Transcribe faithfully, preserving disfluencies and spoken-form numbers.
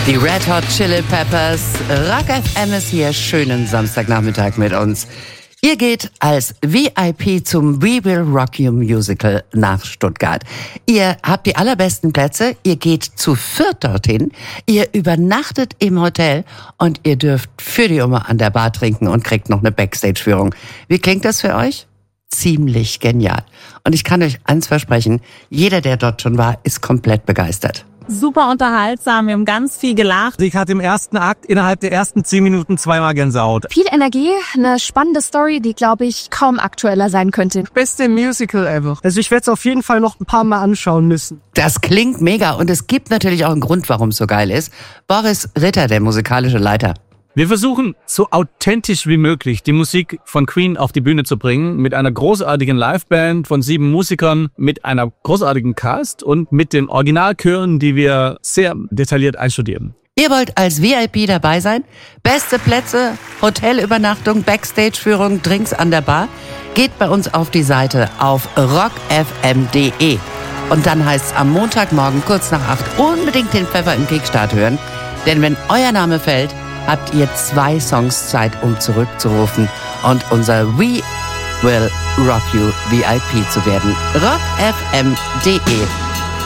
Die Red Hot Chili Peppers, Rock F M ist hier, schönen Samstagnachmittag mit uns. Ihr geht als V I P zum We Will Rock You Musical nach Stuttgart. Ihr habt die allerbesten Plätze, ihr geht zu viert dorthin, ihr übernachtet im Hotel und ihr dürft für die Umme an der Bar trinken und kriegt noch eine Backstage-Führung. Wie klingt das für euch? Ziemlich genial. Und ich kann euch eins versprechen, jeder, der dort schon war, ist komplett begeistert. Super unterhaltsam, wir haben ganz viel gelacht. Ich hatte im ersten Akt innerhalb der ersten zehn Minuten zweimal Gänsehaut. Viel Energie, eine spannende Story, die, glaube ich, kaum aktueller sein könnte. Beste Musical ever. Also ich werde es auf jeden Fall noch ein paar Mal anschauen müssen. Das klingt mega und es gibt natürlich auch einen Grund, warum es so geil ist. Boris Ritter, der musikalische Leiter. Wir versuchen, so authentisch wie möglich die Musik von Queen auf die Bühne zu bringen, mit einer großartigen Liveband von sieben Musikern, mit einer großartigen Cast und mit den Originalchören, die wir sehr detailliert einstudieren. Ihr wollt als V I P dabei sein? Beste Plätze, Hotelübernachtung, Backstage-Führung, Drinks an der Bar? Geht bei uns auf die Seite auf rock f m punkt d e. Und dann heißt's am Montagmorgen kurz nach acht unbedingt den Pfeffer im Kickstart hören. Denn wenn euer Name fällt, habt ihr zwei Songs Zeit, um zurückzurufen und unser We Will Rock You V I P zu werden. rock f m punkt d e